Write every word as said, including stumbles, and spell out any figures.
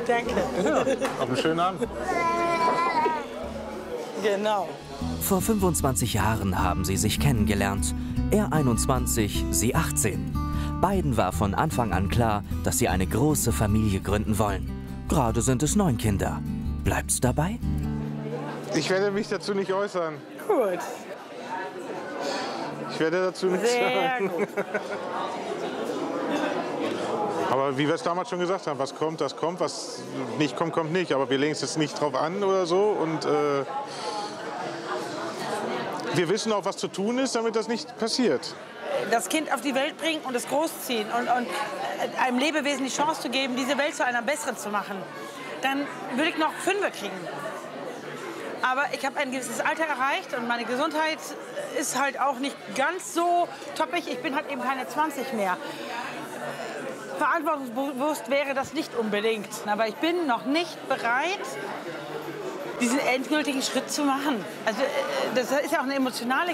Danke. Ja, auf einen schönen Abend. Genau. Vor fünfundzwanzig Jahren haben sie sich kennengelernt. Er einundzwanzig, sie achtzehn. Beiden war von Anfang an klar, dass sie eine große Familie gründen wollen. Gerade sind es neun Kinder. Bleibt's dabei? Ich werde mich dazu nicht äußern. Gut. Ich werde dazu nichts Sehr sagen. gut. Aber wie wir es damals schon gesagt haben, was kommt, das kommt, was nicht kommt, kommt nicht. Aber wir legen es jetzt nicht drauf an oder so. Und äh, wir wissen auch, was zu tun ist, damit das nicht passiert. Das Kind auf die Welt bringen und es großziehen und, und einem Lebewesen die Chance zu geben, diese Welt zu einer besseren zu machen. Dann würde ich noch Fünfer kriegen. Aber ich habe ein gewisses Alter erreicht und meine Gesundheit ist halt auch nicht ganz so toppig. Ich bin halt eben keine zwanzig mehr. Verantwortungsbewusst wäre das nicht unbedingt. Aber ich bin noch nicht bereit, diesen endgültigen Schritt zu machen. Also das ist ja auch eine emotionale